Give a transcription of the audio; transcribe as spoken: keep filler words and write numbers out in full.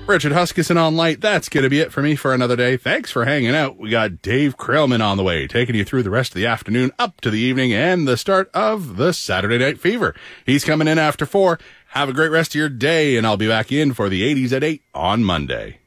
Richard Huskisson on Light. That's going to be it for me for another day. Thanks for hanging out. We got Dave Krellman on the way, taking you through the rest of the afternoon up to the evening and the start of the Saturday Night Fever. He's coming in after four. Have a great rest of your day, and I'll be back in for the eighties at eight on Monday.